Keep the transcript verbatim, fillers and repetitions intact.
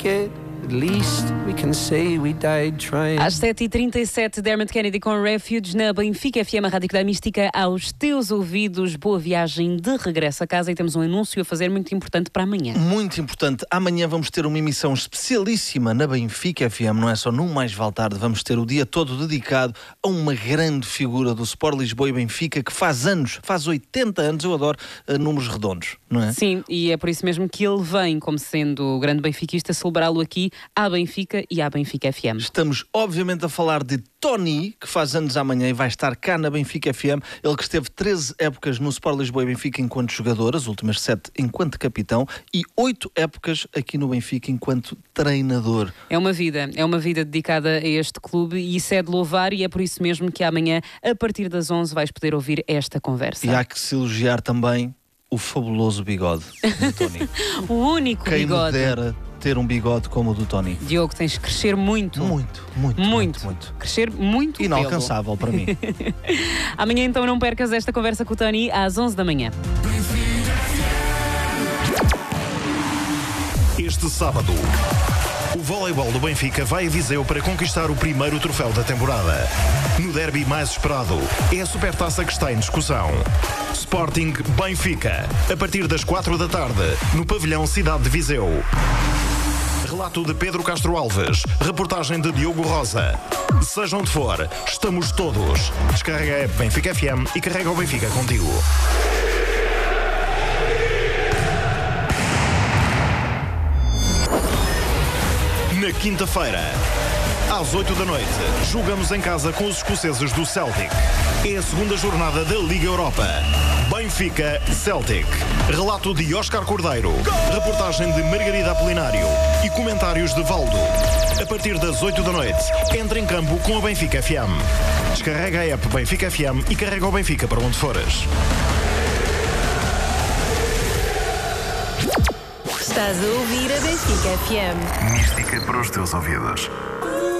make it. At least we can say we died trying. Às sete e trinta e sete, Dermot Kennedy com Refuge na Benfica F M, a Rádio da Mística, aos teus ouvidos. Boa viagem de regresso a casa e temos um anúncio a fazer muito importante para amanhã. Muito importante. Amanhã vamos ter uma emissão especialíssima na Benfica F M, não é só no Mais Vale Tarde. Vamos ter o dia todo dedicado a uma grande figura do Sport Lisboa e Benfica que faz anos, faz oitenta anos, eu adoro uh, números redondos, não é? Sim, e é por isso mesmo que ele vem, como sendo o grande benfiquista, celebrá-lo aqui à Benfica e à Benfica F M. Estamos obviamente a falar de Tony, que faz anos amanhã e vai estar cá na Benfica F M. Ele que esteve treze épocas no Sport Lisboa e Benfica enquanto jogador, as últimas sete enquanto capitão e oito épocas aqui no Benfica enquanto treinador. É uma vida, é uma vida dedicada a este clube e isso é de louvar e é por isso mesmo que amanhã, a partir das onze, vais poder ouvir esta conversa. E há que se elogiar também o fabuloso bigode do Tony. O único Quem bigode. me dera ter um bigode como o do Tony. Diogo, tens de crescer muito. Muito, muito, Muito. muito, muito. Crescer muito. Inalcançável para mim. Amanhã então não percas esta conversa com o Tony às onze da manhã. Este sábado, o voleibol do Benfica vai a Viseu para conquistar o primeiro troféu da temporada. No derby mais esperado, é a Supertaça que está em discussão. Sporting Benfica, a partir das quatro da tarde, no pavilhão Cidade de Viseu. Relato de Pedro Castro Alves, reportagem de Diogo Rosa. Seja onde for, estamos todos. Descarrega a app Benfica F M e carrega o Benfica contigo. Na quinta-feira, às oito da noite, jogamos em casa com os escoceses do Celtic. É a segunda jornada da Liga Europa. Benfica Celtic. Relato de Óscar Cordeiro, reportagem de Margarida Apolinário e comentários de Valdo. A partir das oito da noite, entra em campo com a Benfica F M. Descarrega a app Benfica F M e carrega o Benfica para onde fores. Estás a ouvir a Benfica F M. Mística para os teus ouvidos.